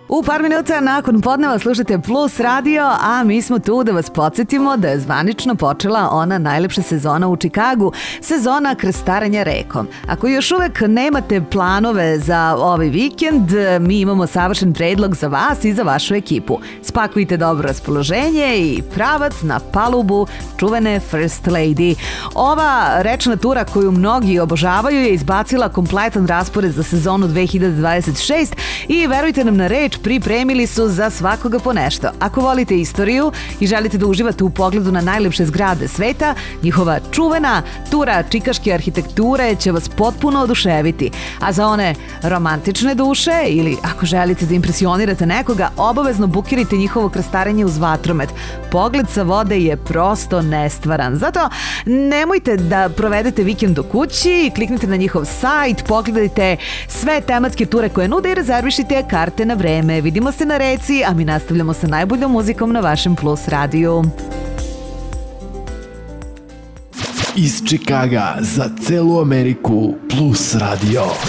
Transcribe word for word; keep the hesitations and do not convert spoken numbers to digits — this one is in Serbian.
U par minuta nakon podneva slušate Plus radio, a mi smo tu da vas podsjetimo da je zvanično počela ona najlepša sezona u Čikagu, sezona krstarenja rekom. Ako još uvek nemate planove za ovaj vikend, mi imamo savršen predlog za vas i za vašu ekipu. Spakujte dobro raspoloženje i pravac na palubu čuvene First Lady. Ova rečna tura koju mnogi obožavaju je izbacila kompletan raspored za sezonu dve hiljade dvadeset šest i verujte nam na reč, pripremili su za svakoga po nešto. Ako volite istoriju i želite da uživate u pogledu na najlepše zgrade sveta, njihova čuvena tura čikaške arhitekture će vas potpuno oduševiti. A za one romantične duše ili ako želite da impresionirate nekoga, obavezno bukirajte njihovo krstarenje uz vatromet. Pogled sa vode je prosto nestvaran. Zato nemojte da provedete vikend u kući, kliknite na njihov sajt, pogledajte sve tematske ture koje nude i rezervišite karte na vreme. Vidimo se na reci, a mi nastavljamo sa najboljom muzikom na vašem Plus radiju. Iz Čikaga za celu Ameriku Plus radio.